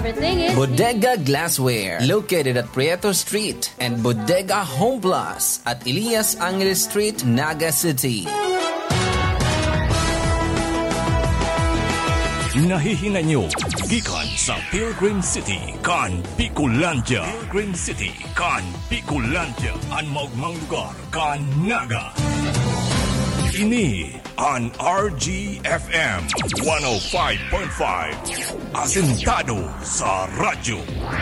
everything is Bodega Glassware, located at Prieto Street, and Bodega Home Plus at Elias Angeles Street, Naga City. Nahihinga nyo, gikan sa Pilgrim City, kan Picolandia. Pilgrim City, kan Picolandia. Ang maugmang lugar, kan Naga. Ini ang RGFM 105.5. Asentado sa radyo.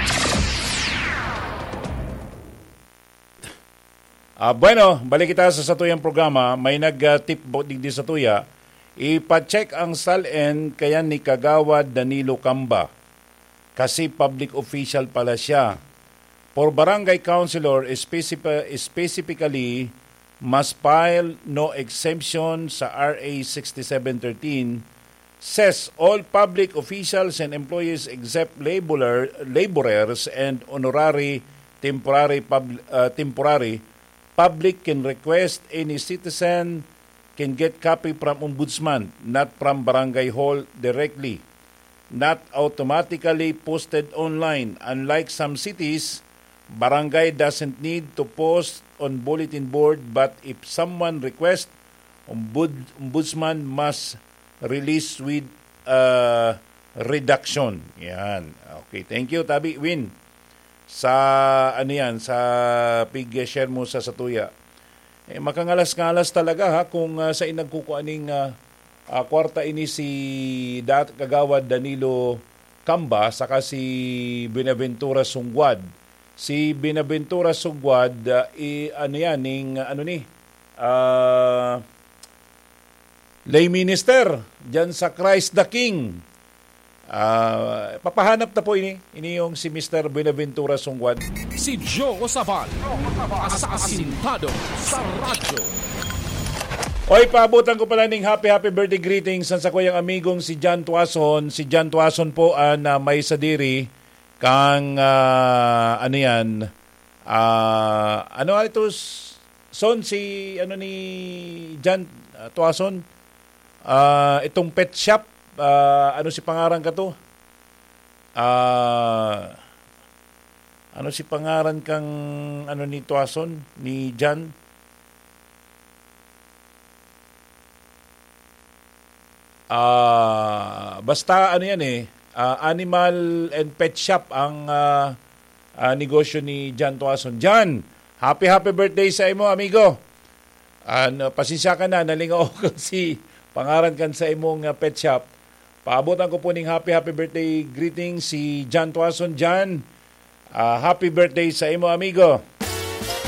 Bueno, balik kita sa satuyang programa. May nag-tip digdi sa tuya. Ipacheck ang SALN kaya ni Kagawad Danilo Camba kasi public official pala siya. For barangay councilor, specifically must file no exemption sa RA 6713 says all public officials and employees except laborers and honorary temporary public can request any citizen can get copy from ombudsman, not from barangay hall directly, not automatically posted online. Unlike some cities, barangay doesn't need to post on bulletin board, but if someone requests, ombudsman must release with reduction. Yan. Okay, thank you Tabi Win sa sa pig-share mo sa Satuya. Makangalas-ngalas talaga ha kung sa inagkukuaning kwarta ini si Kagawad Danilo Camba saka si Binaventura Sungguad. Si Binaventura Sungguad lay minister diyan sa Christ the King. Papahanap na po ini yung si Mr. Binaventura Sungguad. Si Joe Osaval, asasintado sa radyo. Oy, paabutan ko pala ng happy birthday greetings sa kuyang amigong si John Tuason. Si John Tuason po na may sadiri kang ito son si ni John Tuason itong pet shop. Si pangaran ka to? Si pangaran kang ni Tuason, ni Jan? Basta animal and pet shop ang negosyo ni Jan Tuason. Jan, happy birthday sa imo, amigo. Pasensya ka na, nalingaw ko si pangaran kan sa imong pet shop. Paabotan ko po ng happy birthday greeting si Jan Tuason. Jan, happy birthday sa imo, amigo.